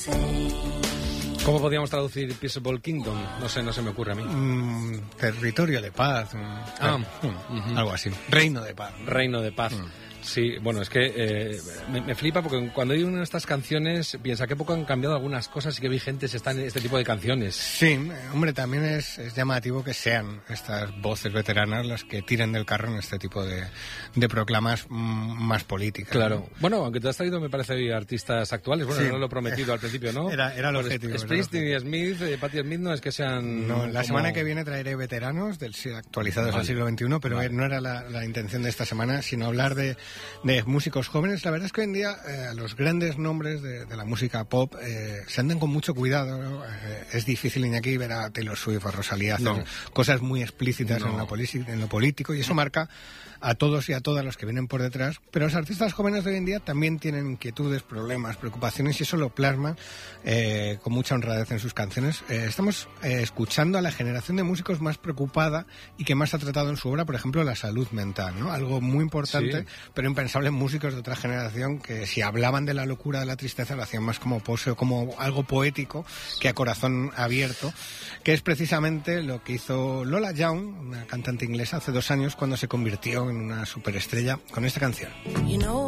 ¿Cómo podríamos traducir Peaceable Kingdom? No sé, no se me ocurre a mí. Territorio de paz. Algo así. Reino de paz. Reino de paz. Sí, bueno, es que me flipa porque cuando hay una de estas canciones piensa que poco han cambiado algunas cosas y que vigentes están este tipo de canciones. Sí, hombre, también es llamativo que sean estas voces veteranas las que tiren del carro en este tipo de proclamas más políticas. Claro. ¿no? Bueno, aunque te has traído, me parece, artistas actuales. Bueno, sí. No lo he prometido al principio, ¿no? Era el objetivo. Springsteen y Smith, Patti Smith, no es que sean... No, la semana que viene traeré veteranos actualizados al siglo XXI, pero no era la intención de esta semana, sino hablar de músicos jóvenes. La verdad es que hoy en día los grandes nombres de la música pop se andan con mucho cuidado, ¿no? Es difícil, Iñaki, ver a Taylor Swift o Rosalía hacer cosas muy explícitas en lo político, y eso marca a todos y a todas los que vienen por detrás. Pero los artistas jóvenes de hoy en día también tienen inquietudes, problemas, preocupaciones, y eso lo plasman con mucha honradez en sus canciones. Estamos escuchando a la generación de músicos más preocupada y que más ha tratado en su obra, por ejemplo, la salud mental, ¿no? Algo muy importante, pero impensable en músicos de otra generación, que si hablaban de la locura, de la tristeza, lo hacían más como pose o como algo poético que a corazón abierto, que es precisamente lo que hizo Lola Young, una cantante inglesa, hace 2 años, cuando se convirtió en una superestrella con esta canción.